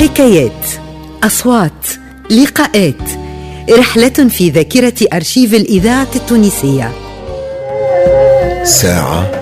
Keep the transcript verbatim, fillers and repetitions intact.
حكايات، أصوات، لقاءات، رحلة في ذاكرة أرشيف الإذاعة التونسية. ساعة